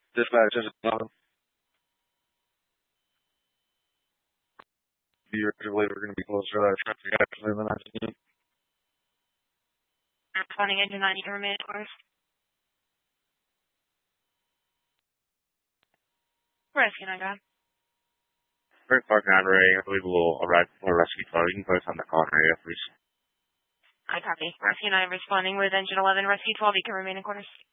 Dispatch is do you believe we're going to be closer to that traffic accident than I think? Responding engine 90 to remain course. Rescue 9, go ahead. First Park Ray, I believe we'll arrive before Rescue 12. You can put us on the call area, please. I copy. Rescue 9 responding with engine 11, Rescue 12, you can remain in quarters.